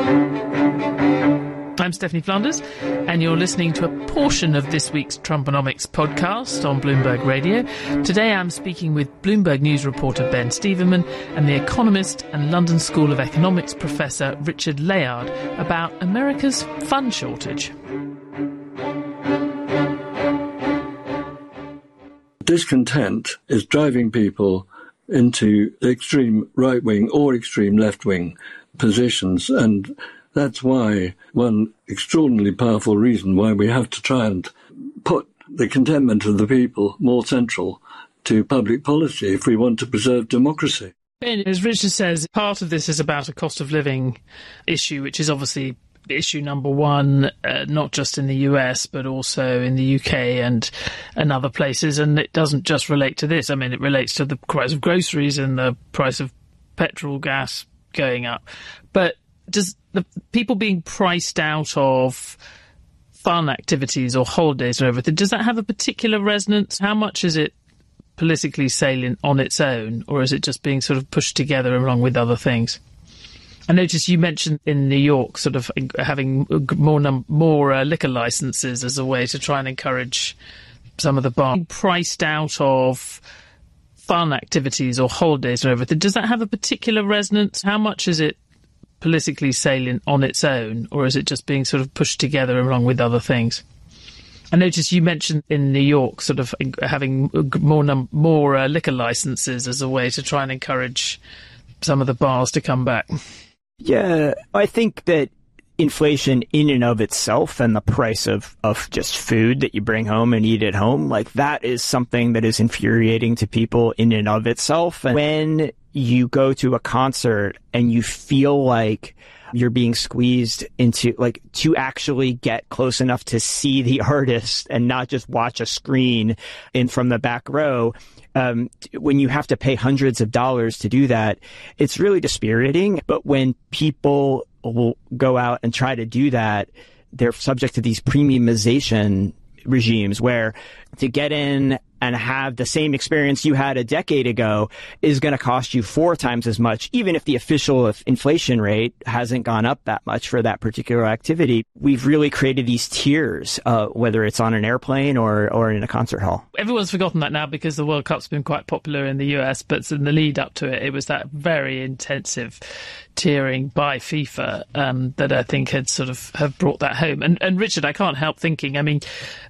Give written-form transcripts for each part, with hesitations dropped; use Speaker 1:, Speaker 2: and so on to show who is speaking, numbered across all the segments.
Speaker 1: I'm Stephanie Flanders, and you're listening to a portion of this week's Trumponomics podcast on Bloomberg Radio. Today I'm speaking with Bloomberg News reporter Ben Steverman and the economist and London School of Economics professor Richard Layard about America's fund shortage.
Speaker 2: Discontent is driving people into extreme right-wing or extreme left-wing positions, and that's why one extraordinarily powerful reason why we have to try and put the contentment of the people more central to public policy if we want to preserve democracy.
Speaker 1: Ben, as Richard says, part of this is about a cost of living issue, which is obviously issue number one, not just in the US, but also in the UK and other places. And it doesn't just relate to this. I mean, it relates to the price of groceries and the price of petrol, gas going up. But does the people being priced out of fun activities or holidays or everything, does that have a particular resonance? How much is it politically salient on its own, or is it just being sort of pushed together along with other things? I noticed you mentioned in New York sort of having more liquor licenses as a way to try and encourage some of the bars. Priced out of fun activities or holidays or everything, does that have a particular resonance? How much is it politically salient on its own, or is it just being sort of pushed together along with other things? I noticed you mentioned in New York sort of having more liquor licenses as a way to try and encourage some of the bars to come back.
Speaker 3: Yeah, I think that inflation in and of itself and the price of just food that you bring home and eat at home, like that is something that is infuriating to people in and of itself. And when you go to a concert and you feel like you're being squeezed into, like, to actually get close enough to see the artist and not just watch a screen in from the back row, when you have to pay hundreds of dollars to do that, it's really dispiriting. But when people will go out and try to do that, they're subject to these premiumization regimes where to get in and have the same experience you had a decade ago is going to cost you 4 times as much, even if the official inflation rate hasn't gone up that much for that particular activity. We've really created these tiers, whether it's on an airplane or in a concert hall.
Speaker 1: Everyone's forgotten that now because the World Cup's been quite popular in the US, but in the lead up to it, it was that very intensive tiering by FIFA that I think had sort of have brought that home. And Richard, I can't help thinking, I mean,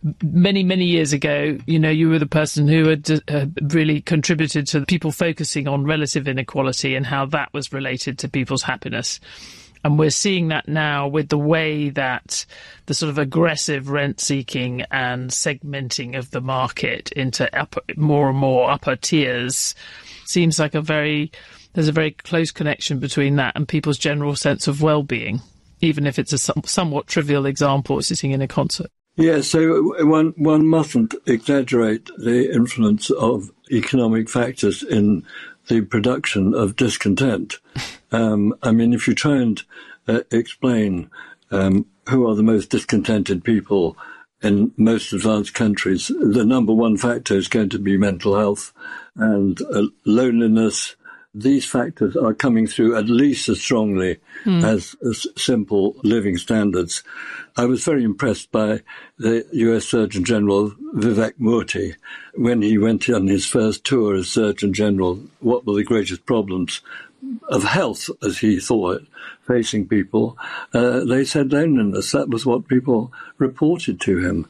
Speaker 1: many years ago, you know, you were the person who had really contributed to people focusing on relative inequality and how that was related to people's happiness. And we're seeing that now with the way that the sort of aggressive rent-seeking and segmenting of the market into more and more upper tiers seems like there's a very close connection between that and people's general sense of well-being, even if it's a somewhat trivial example, sitting in a concert.
Speaker 2: Yeah, so one mustn't exaggerate the influence of economic factors in the production of discontent. I mean, if you try and explain who are the most discontented people in most advanced countries, the number one factor is going to be mental health and loneliness. These factors are coming through at least as strongly as simple living standards. I was very impressed by the US Surgeon General Vivek Murthy when he went on his first tour as Surgeon General. What were the greatest problems of health, as he thought, facing people? They said loneliness. That was what people reported to him.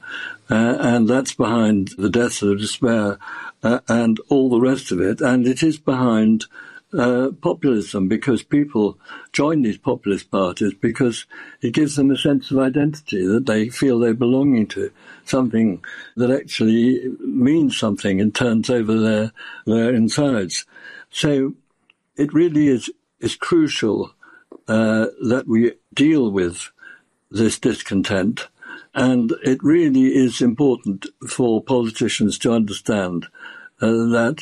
Speaker 2: And that's behind the deaths of despair and all the rest of it. And it is behind populism, because people join these populist parties because it gives them a sense of identity, that they feel they're belonging to something that actually means something and turns over their insides. So it really is crucial that we deal with this discontent, and it really is important for politicians to understand that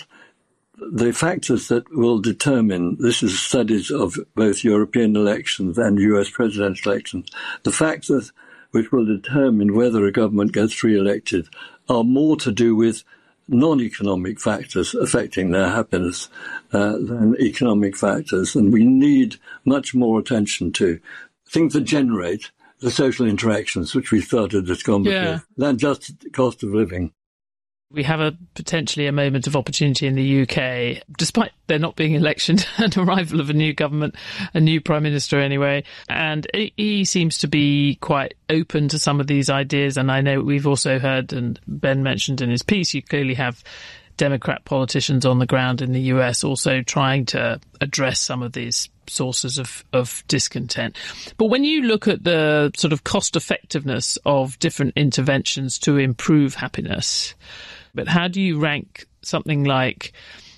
Speaker 2: the factors that will determine, this is studies of both European elections and US presidential elections, the factors which will determine whether a government gets re-elected are more to do with non-economic factors affecting their happiness than economic factors. And we need much more attention to things that generate the social interactions which we started this conversation with, than just the cost of living.
Speaker 1: We have potentially a moment of opportunity in the UK, despite there not being election and arrival of a new government, a new prime minister anyway. And he seems to be quite open to some of these ideas. And I know we've also heard, and Ben mentioned in his piece, you clearly have Democrat politicians on the ground in the US also trying to address some of these sources of discontent. But when you look at the sort of cost effectiveness of different interventions to improve happiness, but how do you rank something like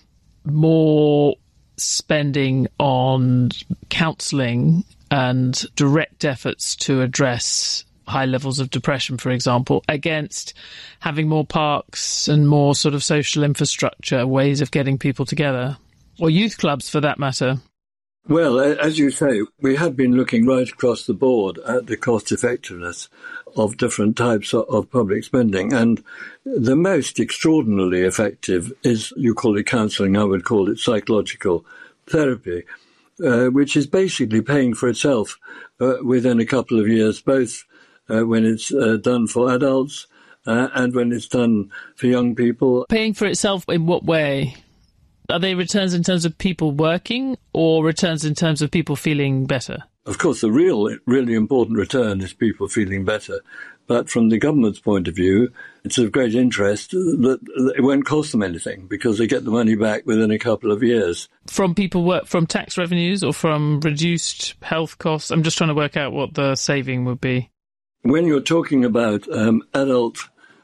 Speaker 1: more spending on counselling and direct efforts to address high levels of depression, for example, against having more parks and more sort of social infrastructure, ways of getting people together, or youth clubs for that matter?
Speaker 2: Well, as you say, we have been looking right across the board at the cost effectiveness of different types of public spending. And the most extraordinarily effective is, you call it counselling, I would call it psychological therapy, which is basically paying for itself within a couple of years, both when it's done for adults and when it's done for young people.
Speaker 1: Paying for itself in what way? Are they returns in terms of people working or returns in terms of people feeling better?
Speaker 2: Of course, the really important return is people feeling better. But from the government's point of view, it's of great interest that it won't cost them anything because they get the money back within a couple of years.
Speaker 1: From from tax revenues or from reduced health costs? I'm just trying to work out what the saving would be.
Speaker 2: When you're talking about adult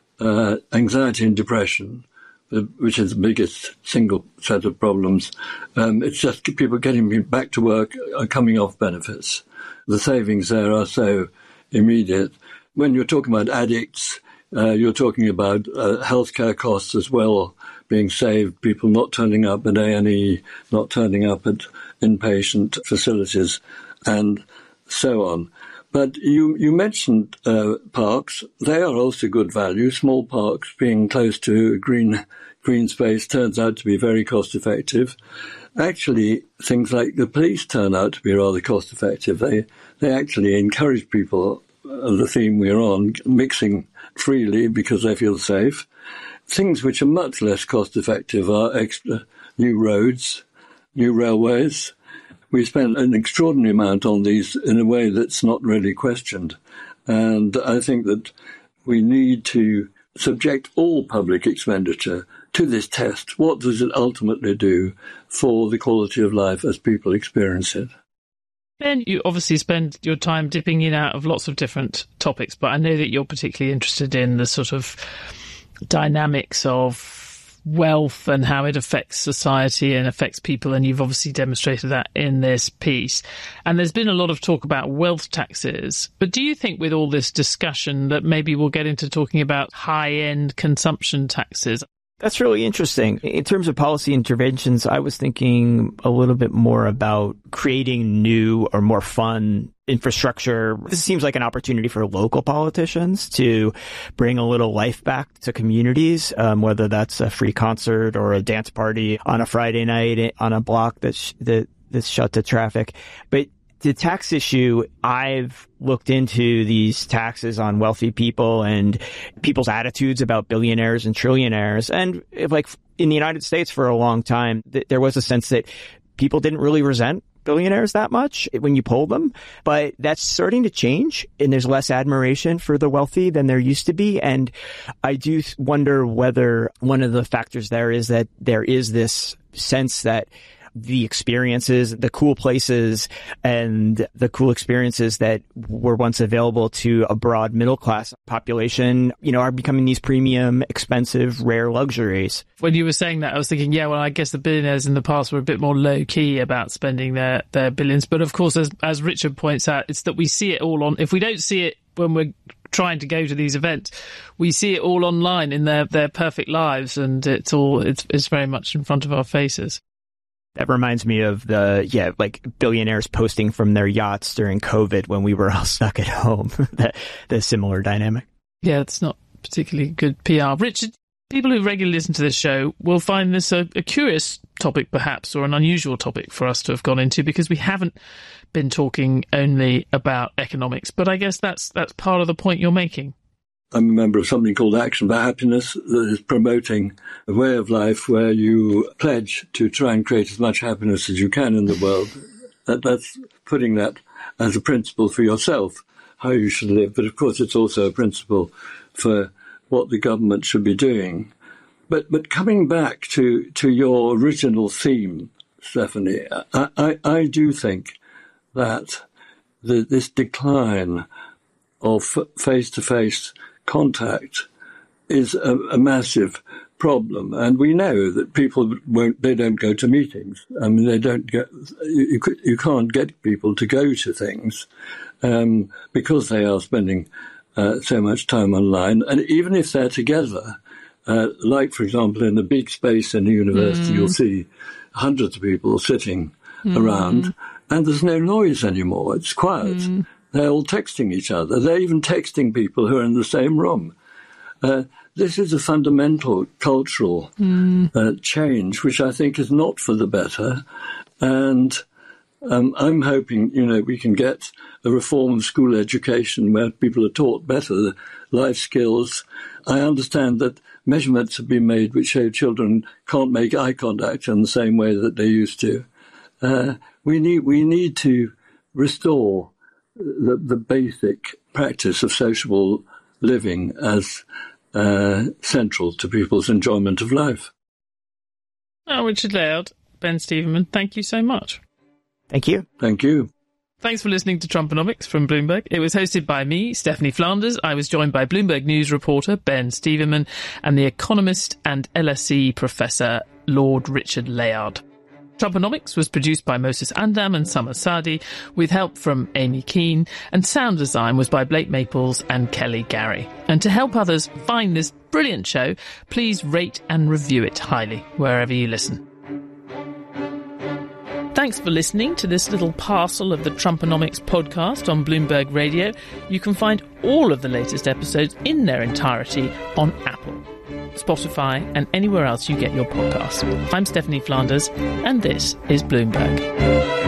Speaker 2: anxiety and depression, which is the biggest single set of problems, it's just people getting back to work are coming off benefits. The savings there are so immediate. When you're talking about addicts, you're talking about healthcare costs as well being saved, people not turning up at A&E, not turning up at inpatient facilities, and so on. But you mentioned parks. They are also good value. Small parks being close to green space turns out to be very cost effective. Actually, things like the police turn out to be rather cost effective. They actually encourage people, the theme we're on, mixing freely because they feel safe. Things which are much less cost effective are extra new roads, new railways. We spent an extraordinary amount on these in a way that's not really questioned. And I think that we need to subject all public expenditure to this test. What does it ultimately do for the quality of life as people experience it?
Speaker 1: Ben, you obviously spend your time dipping in and out of lots of different topics, but I know that you're particularly interested in the sort of dynamics of wealth and how it affects society and affects people, and you've obviously demonstrated that in this piece. And there's been a lot of talk about wealth taxes, but do you think with all this discussion that maybe we'll get into talking about high-end consumption taxes?
Speaker 3: That's really interesting. In terms of policy interventions, I was thinking a little bit more about creating new or more fun infrastructure. This seems like an opportunity for local politicians to bring a little life back to communities, whether that's a free concert or a dance party on a Friday night on a block that's shut to traffic. But the tax issue, I've looked into these taxes on wealthy people and people's attitudes about billionaires and trillionaires. And like in the United States for a long time, there was a sense that people didn't really resent billionaires that much when you poll them. But that's starting to change, and there's less admiration for the wealthy than there used to be. And I do wonder whether one of the factors there is that there is this sense that the experiences, the cool places and the cool experiences that were once available to a broad middle class population, are becoming these premium, expensive, rare luxuries.
Speaker 1: When you were saying that, I was thinking, I guess the billionaires in the past were a bit more low key about spending their billions. But of course, as Richard points out, it's that we see it all if we don't see it when we're trying to go to these events, we see it all online in their perfect lives, and it's very much in front of our faces.
Speaker 3: That reminds me of like billionaires posting from their yachts during COVID when we were all stuck at home. the similar dynamic.
Speaker 1: Yeah, it's not particularly good PR. Richard, People who regularly listen to this show will find this a curious topic, perhaps, or an unusual topic for us to have gone into, because we haven't been talking only about economics. But I guess that's part of the point you're making.
Speaker 2: I'm a member of something called Action for Happiness that is promoting a way of life where you pledge to try and create as much happiness as you can in the world. That's putting that as a principle for yourself, how you should live. But of course, it's also a principle for what the government should be doing. But coming back to your original theme, Stephanie, I do think that this decline of face-to-face contact is a massive problem, and we know that people don't go to meetings. I mean, you can't get people to go to things because they are spending so much time online. And even if they're together, like, for example, in the big space in the university, you'll see hundreds of people sitting around, and there's no noise anymore. It's quiet. They're all texting each other. They're even texting people who are in the same room. This is a fundamental cultural change, which I think is not for the better. And I'm hoping, we can get a reform of school education where people are taught better life skills. I understand that measurements have been made which show children can't make eye contact in the same way that they used to. We need to restore the basic practice of sociable living as central to people's enjoyment of life.
Speaker 1: Oh, Richard Layard, Ben Steverman, thank you so much.
Speaker 3: Thank you.
Speaker 2: Thank you.
Speaker 1: Thanks for listening to Trumponomics from Bloomberg. It was hosted by me, Stephanie Flanders. I was joined by Bloomberg News reporter Ben Steverman and the economist and LSE professor Lord Richard Layard. Trumponomics was produced by Moses Andam and Summer Sadi, with help from Amy Keane, and sound design was by Blake Maples and Kelly Gary. And to help others find this brilliant show, please rate and review it highly wherever you listen. Thanks for listening to this little parcel of the Trumponomics podcast on Bloomberg Radio. You can find all of the latest episodes in their entirety on Apple, Spotify, and anywhere else you get your podcasts. I'm Stephanie Flanders, and this is Bloomberg.